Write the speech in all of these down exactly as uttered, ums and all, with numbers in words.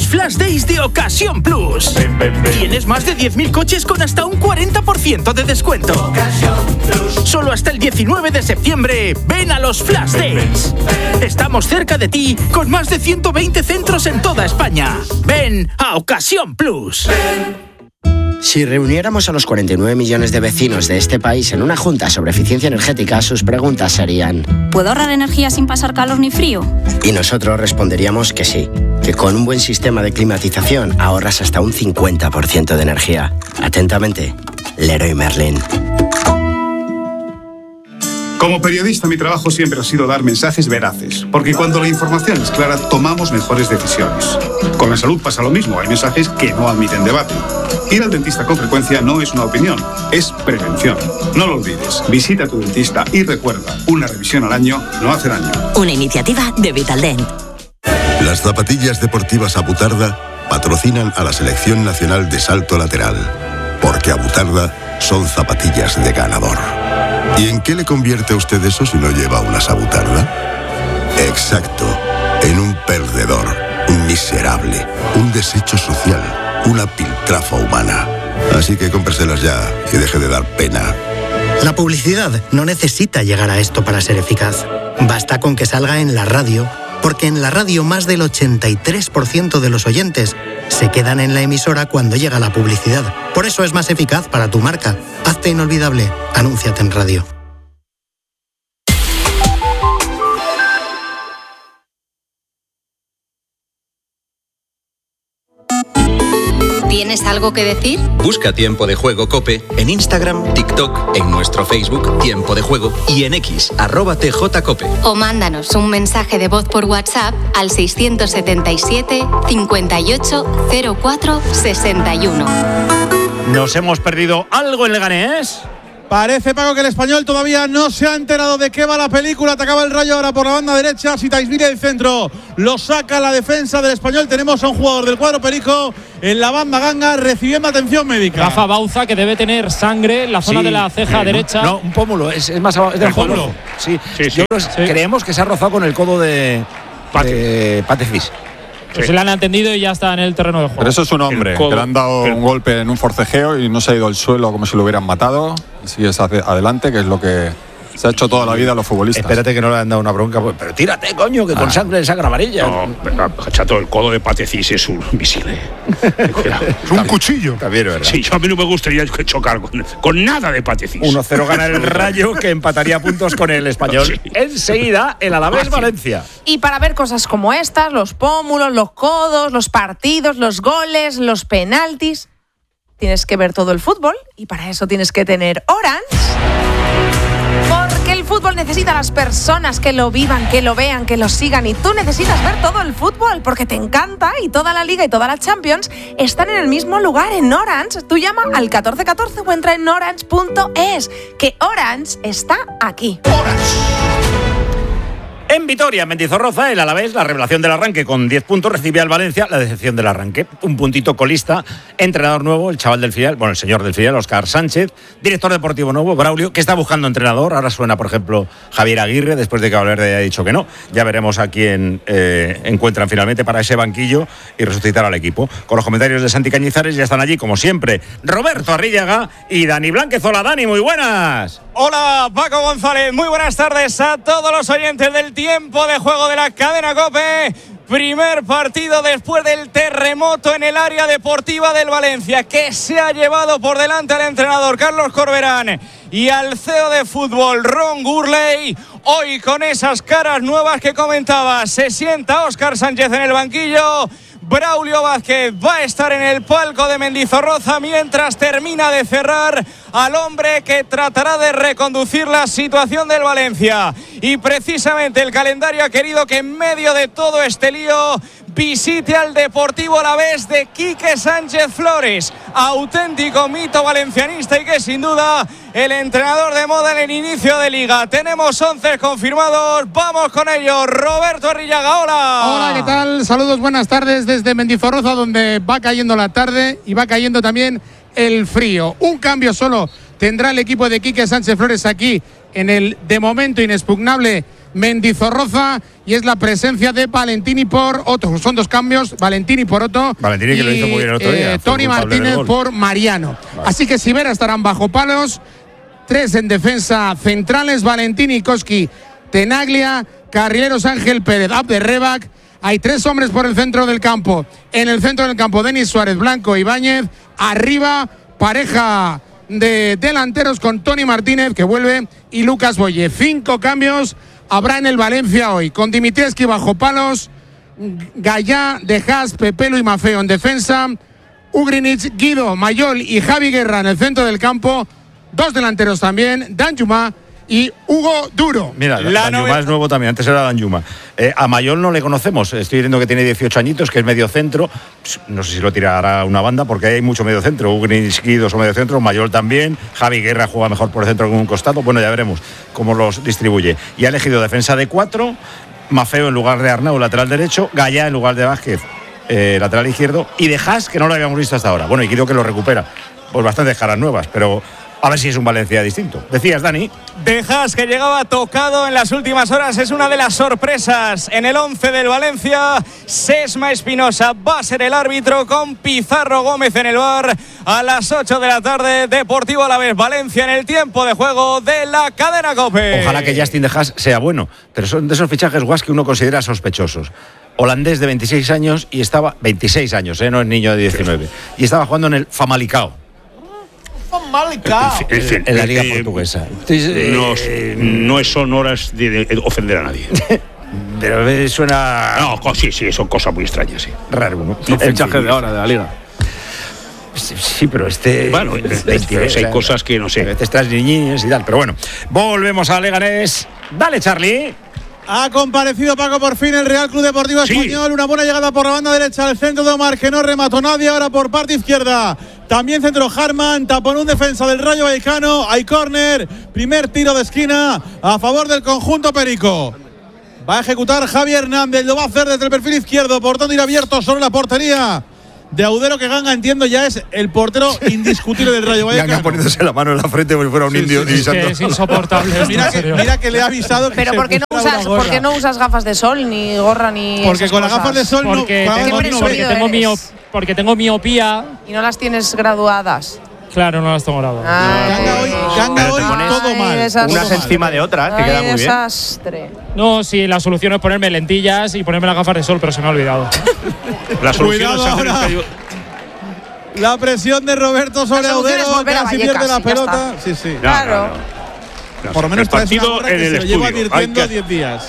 Flash Days de Ocasión Plus. Ven, ven, ven. Tienes más de diez mil coches con hasta un cuarenta por ciento de descuento. Ocasión Plus. Solo hasta el diecinueve de septiembre, ven a los Flash Days. Estamos cerca de ti con más de ciento veinte centros en toda España. Ven a Ocasión Plus. Ven. Si reuniéramos a los cuarenta y nueve millones de vecinos de este país en una junta sobre eficiencia energética, sus preguntas serían: ¿puedo ahorrar energía sin pasar calor ni frío? Y nosotros responderíamos que sí, que con un buen sistema de climatización ahorras hasta un cincuenta por ciento de energía. Atentamente, Leroy Merlin. Como periodista, mi trabajo siempre ha sido dar mensajes veraces, porque cuando la información es clara, tomamos mejores decisiones. Con la salud pasa lo mismo, hay mensajes que no admiten debate. Ir al dentista con frecuencia no es una opinión, es prevención. No lo olvides, visita a tu dentista y recuerda, una revisión al año no hace daño. Una iniciativa de Vitaldent. Las zapatillas deportivas Abutarda patrocinan a la Selección Nacional de Salto Lateral, porque Abutarda son zapatillas de ganador. ¿Y en qué le convierte a usted eso si no lleva una Abutarda? Exacto, en un perdedor, un miserable, un desecho social, una piltrafa humana. Así que cómpreselas ya y deje de dar pena. La publicidad no necesita llegar a esto para ser eficaz. Basta con que salga en la radio, porque en la radio más del ochenta y tres por ciento de los oyentes se quedan en la emisora cuando llega la publicidad. Por eso es más eficaz para tu marca. Hazte inolvidable. Anúnciate en radio. ¿Tienes algo que decir? Busca Tiempo de Juego COPE en Instagram, TikTok, en nuestro Facebook Tiempo de Juego y en X, arroba tjcope. O mándanos un mensaje de voz por WhatsApp al seiscientos setenta y siete, cincuenta y ocho, cero cuatro, sesenta y uno. ¿Nos hemos perdido algo en Leganés? Parece, Paco, que el Español todavía no se ha enterado de qué va la película. Atacaba el Rayo ahora por la banda derecha. Sitaisvili el centro. Lo saca la defensa del Español. Tenemos a un jugador del cuadro perico en la banda ganga recibiendo atención médica. Rafa Bauza, que debe tener sangre en la zona sí, de la ceja sí, derecha. No, un pómulo. Es, es más abajo. Es del pómulo. Sí, sí, sí. Yo sí. Creemos que se ha rozado con el codo de Patecis. Pues se le han atendido y ya está en el terreno de juego. Pero eso es un hombre, que le han dado un golpe en un forcejeo y no se ha ido al suelo como si lo hubieran matado. Sigues adelante, que es lo que se ha hecho toda la vida a los futbolistas. Espérate que no le han dado una bronca. Pero tírate, coño, que ah. con sangre de sangre amarilla. No, chato, el codo de Patecis es un misil. Es un cuchillo. También, ¿verdad? Sí, yo a mí no me gustaría chocar con, con nada de Patecis. uno cero gana el Rayo, que empataría puntos con el Español. Sí. Enseguida, el Alavés Valencia. Y para ver cosas como estas, los pómulos, los codos, los partidos, los goles, los penaltis, tienes que ver todo el fútbol y para eso tienes que tener Orange. Porque el fútbol necesita a las personas que lo vivan, que lo vean, que lo sigan. Y tú necesitas ver todo el fútbol porque te encanta y toda la Liga y toda la Champions están en el mismo lugar, en Orange. Tú llama al catorce catorce o entra en orange punto es, que Orange está aquí. Orange. En Vitoria, Mendizorroza, el Alavés, la revelación del arranque con diez puntos, recibe al Valencia la decepción del arranque. Un puntito colista, entrenador nuevo, el chaval del filial, bueno, el señor del filial, Óscar Sánchez, director deportivo nuevo, Braulio, que está buscando entrenador. Ahora suena, por ejemplo, Javier Aguirre, después de que Valverde haya dicho que no. Ya veremos a quién eh, encuentran finalmente para ese banquillo y resucitar al equipo. Con los comentarios de Santi Cañizares ya están allí, como siempre, Roberto Arrillaga y Dani Blánquez. Hola, Dani, muy buenas. Hola, Paco González, muy buenas tardes a todos los oyentes del Tiempo de Juego de la cadena COPE. Primer partido después del terremoto en el área deportiva del Valencia, que se ha llevado por delante al entrenador Carlos Corberán y al C E O de fútbol Ron Gurley. Hoy, con esas caras nuevas que comentaba, se sienta Óscar Sánchez en el banquillo. Braulio Vázquez va a estar en el palco de Mendizorroza mientras termina de cerrar al hombre que tratará de reconducir la situación del Valencia. Y precisamente el calendario ha querido que en medio de todo este lío visite al Deportivo Alavés de Quique Sánchez Flores, auténtico mito valencianista y que sin duda el entrenador de moda en el inicio de liga. Tenemos once confirmados, vamos con ellos. Roberto Arrillaga, hola. Hola, ¿qué tal? Saludos, buenas tardes desde Mendizorroza, donde va cayendo la tarde y va cayendo también el frío. Un cambio solo tendrá el equipo de Quique Sánchez Flores aquí en el de momento inexpugnable Mendizorroza, y es la presencia de Valentini por Otto. Son dos cambios, Valentini por Otto. Valentini que y, lo hizo muy bien el otro día. Eh, Tony Martínez por Mariano. Vale. Así que Sivera estarán bajo palos. Tres en defensa centrales, Valentini, Koski, Tenaglia, carrileros Ángel Pérez, Abderrebac. Hay tres hombres por el centro del campo. En el centro del campo, Denis Suárez, Blanco, Ibáñez. Arriba, pareja de delanteros con Tony Martínez, que vuelve, y Lucas Boye. Cinco cambios habrá en el Valencia hoy, con Dimitrievski bajo palos, Gallá, De Haas, Pepelo y Mafeo en defensa, Ugrinic, Guido, Mayol y Javi Guerra en el centro del campo. Dos delanteros también, Danjuma y Hugo Duro. Mira, Danjuma es nuevo también, antes era Danjuma. Eh, a Mayol no le conocemos, estoy viendo que tiene dieciocho añitos, que es medio centro. No sé si lo tirará una banda porque hay mucho medio centro. Ugrinic, Guido son medio centro, Mayol también. Javi Guerra juega mejor por el centro que en un costado. Bueno, ya veremos cómo los distribuye. Y ha elegido defensa de cuatro, Mafeo en lugar de Arnau, lateral derecho, Gallá en lugar de Vázquez, eh, lateral izquierdo, y De Haas, que no lo habíamos visto hasta ahora. Bueno, y Guido que lo recupera. Pues bastantes caras nuevas, pero a ver si es un Valencia distinto. Decías, Dani. De Haas, que llegaba tocado en las últimas horas, es una de las sorpresas en el once del Valencia. Sesma Espinosa va a ser el árbitro, con Pizarro Gómez en el V A R. A las ocho de la tarde, Deportivo Alavés Valencia en el tiempo de juego de la cadena COPE. Ojalá que Justin De Haas sea bueno, pero son de esos fichajes guas que uno considera sospechosos. Holandés de veintiséis años y estaba... veintiséis años, ¿eh? No es niño de diecinueve. Y estaba jugando en el Famalicão. Famalicão. En, fin, en la liga eh, portuguesa. Entonces, no, eh, no son horas de, de ofender a nadie. Pero suena... No, sí, sí, son cosas muy extrañas, sí. Raro, ¿no? El fichaje de ahora de la liga. Sí, sí, pero este... Bueno, veintidós, hay cosas que no sé. Este estás niñez y tal, pero bueno. Volvemos a Leganés. Dale, Charlie. Ha comparecido Paco por fin el Real Club Deportivo sí. Español. Una buena llegada por la banda derecha al centro de Omar, que no remató nadie. Ahora por parte izquierda también centro Harman, tapón un defensa del Rayo Vallecano. Hay córner, primer tiro de esquina a favor del conjunto perico. Va a ejecutar Javi Hernández, lo va a hacer desde el perfil izquierdo, por tanto ir abierto sobre la portería de Audero, que Ganga, entiendo, ya es el portero indiscutible del Rayo Vallecano. Ganga poniéndose la mano en la frente como si fuera un sí, indio. Sí, sí, es, que es insoportable. mira, que, mira que le ha avisado que Pero ¿por qué, no usas, ¿por qué no usas gafas de sol, ni gorra, ni Porque esas con cosas? las gafas de sol porque no, tengo, no porque, tengo miop, porque tengo miopía. Y no las tienes graduadas. Claro, no las tengo graduadas. Ganga hoy, Ganga hoy todo mal. Unas todo encima mal. de otras, te queda muy bien. Desastre. No, sí, la solución es ponerme lentillas y ponerme las gafas de sol, pero se me ha olvidado. La solución es hacer el periodo. La presión de Roberto sobre Audero, casi pierde la pelota. Sí, sí. No, claro. No, no, no. Por lo menos el partido en el se estudio. Lo lleva advirtiendo diez días.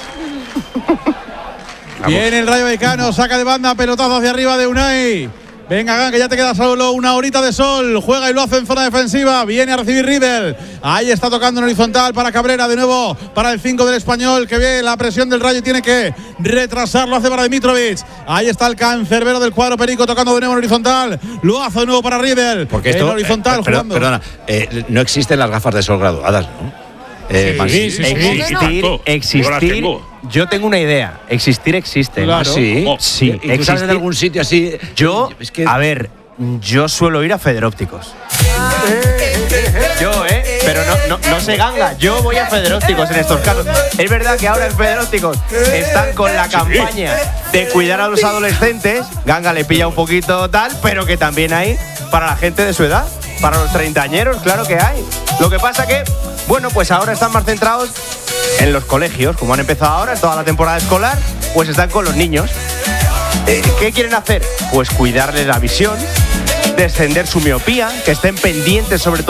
Viene el Rayo Vallecano, saca de banda, pelotazo hacia arriba de Unai. Venga, Ganga, que ya te queda solo una horita de sol. Juega y lo hace en zona defensiva. Viene a recibir Riedel. Ahí está tocando en horizontal para Cabrera. De nuevo para el cinco del Español, que ve la presión del Rayo y tiene que retrasarlo. Hace para Dimitrovic. Ahí está el cancerbero del cuadro perico, tocando de nuevo en horizontal. Lo hace de nuevo para Riedel. Porque esto, en horizontal, eh, perdón, jugando. Perdona, eh, no existen las gafas de sol graduadas, ¿no? Eh, sí, sí, sí, existir, sí. existir. Yo, yo tengo una idea. Existir existe. Claro. Sí, Oh, sí. ¿Y tú sabes de algún sitio así? Yo, es que... a ver, yo suelo ir a Federópticos. Yo, ¿eh? Pero no, no, no se Ganga. Yo voy a Federópticos en estos casos. Es verdad que ahora en Federópticos están con la campaña de cuidar a los adolescentes. Ganga le pilla un poquito tal, pero que también hay para la gente de su edad. Para los treintañeros, claro que hay. Lo que pasa que, bueno, pues ahora están más centrados en los colegios. Como han empezado ahora, toda la temporada escolar, pues están con los niños. Eh, ¿Qué quieren hacer? Pues cuidarles la visión, descender su miopía, que estén pendientes sobre todo